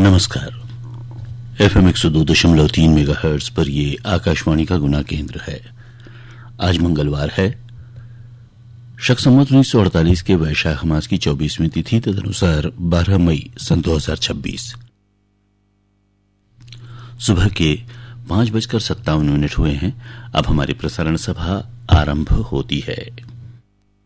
नमस्कार। FM 102.3 megahertz पर ये आकाशवाणी का गुना केंद्र है। आज मंगलवार है, शक संवत 1948 के वैशाख मास की 24वीं तिथि, तदनुसार 12 मई सन 2026। सुबह के 5:57 हुए हैं। अब हमारी प्रसारण सभा आरंभ होती है।